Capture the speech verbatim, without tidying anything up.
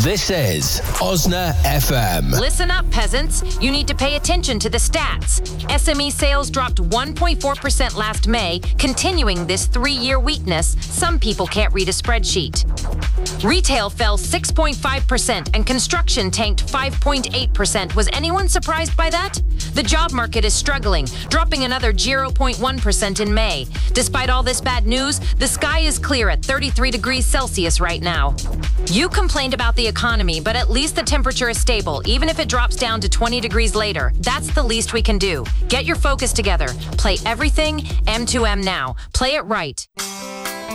This is Osna F M. Listen up, peasants. You need to pay attention to the stats. S M E sales dropped one point four percent last May, continuing this three-year weakness. Some people can't read a spreadsheet. Retail fell six point five percent and construction tanked five point eight percent. Was anyone surprised by that? The job market is struggling, dropping another zero point one percent in May. Despite all this bad news, the sky is clear at thirty-three degrees Celsius right now. You complained about the economy, but at least the temperature is stable, even if it drops down to twenty degrees later. That's the least we can do. Get your focus together. Play everything M two M now. Play it right.